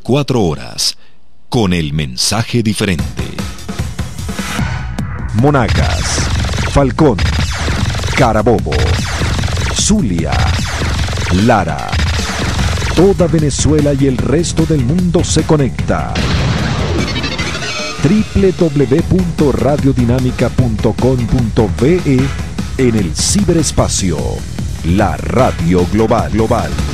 24 horas, con el mensaje diferente. Monagas, Falcón, Carabobo, Zulia, Lara. Toda Venezuela y el resto del mundo se conecta. www.radiodinamica.com.be en el ciberespacio. La radio global.